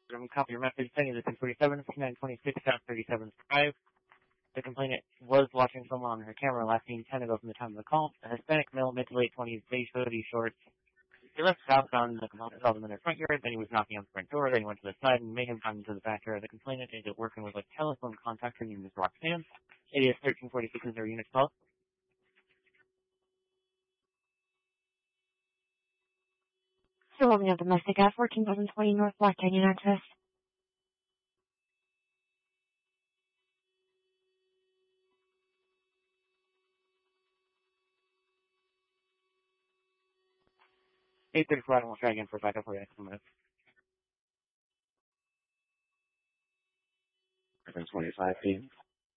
Copy your message. Sending the 1047, 5926, South 37th Drive. The complainant was watching someone on her camera last seen 10 ago from the time of the call. A Hispanic male, mid to late 20s, beige hoodie, shorts. He left southbound. The complainant saw them in their front yard. Then he was knocking on the front door. Then he went to the side and may have gone into the back yard. The complainant is working with a telephone contact. Her name is Roxanne. It is 1346 is their unit call. So holding up domestic gas, 14,020 North Black Canyon access. Eight 34, and we'll try again for backup for the next minute. 25 p.m.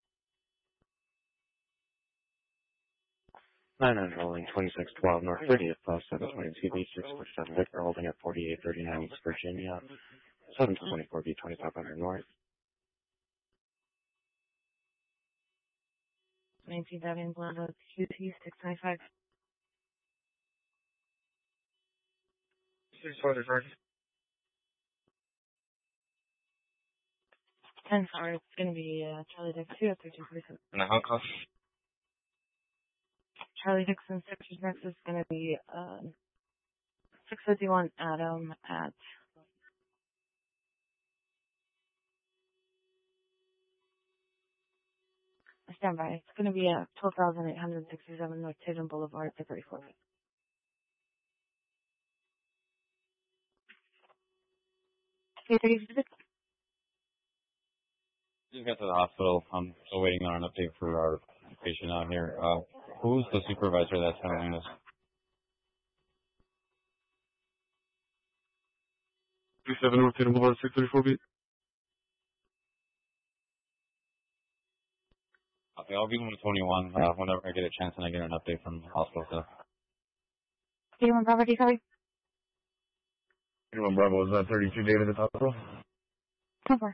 99 rolling 2612 North 30th plus 722 B 647 Victor holding at 4839 East Virginia 724 B 2500 North. 19,000 Blanda QT 695. 10 sorry, it's going to be Charlie Dix 2 at 1347. And the Hong Kong? Charlie Dixon 6 next is going to be 651 Adam at standby. It's going to be 12,867 North Tatum Boulevard, 34. Just got to the hospital. I'm still waiting on an update for our patient out here. Who's the supervisor that's handling this? 37 North Tatum Boulevard, 634 B. Okay, I'll give him a 21 whenever I get a chance and I get an update from the hospital staff. 81 Bravo, sorry. 81 Bravo, is that 32 David at the hospital? 10-4.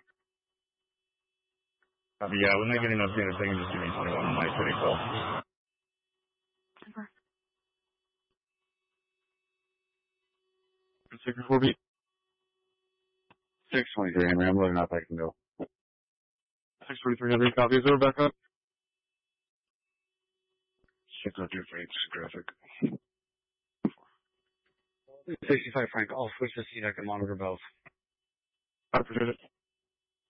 Yeah, when they get an update, if they can just give me 21 on my city call. 10-4. 634 B. 623 Henry, I'm loading up, I can go. 643 Henry, copy. Is there a backup? 602 Freight, graphic. 65 Frank, I'll switch to CDEC and monitor both. I appreciate it.